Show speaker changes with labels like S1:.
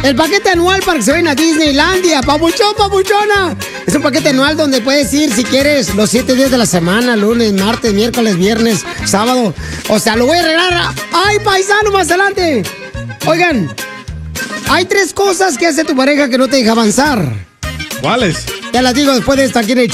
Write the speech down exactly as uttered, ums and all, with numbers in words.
S1: El paquete anual para que se vayan a Disneylandia. Papuchón, papuchona. Es un paquete anual donde puedes ir si quieres los siete días de la semana. Lunes, martes, miércoles, viernes, sábado. O sea, lo voy a regalar. ¡Ay, paisano, más adelante! Oigan, hay tres cosas que hace tu pareja que no te deja avanzar.
S2: ¿Cuáles?
S1: Ya las digo después de esto aquí en el